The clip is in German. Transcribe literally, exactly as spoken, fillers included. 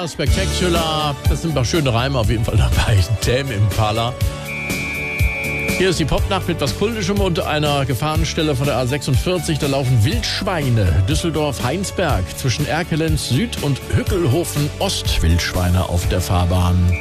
Spectacular. Das sind ein paar schöne Reime auf jeden Fall dabei. Tame Impala. Hier ist die Popnacht mit was Kultischem und einer Gefahrenstelle von der A sechsundvierzig. Da laufen Wildschweine. Düsseldorf-Heinsberg zwischen Erkelenz Süd und Hückelhofen Ost. Wildschweine auf der Fahrbahn.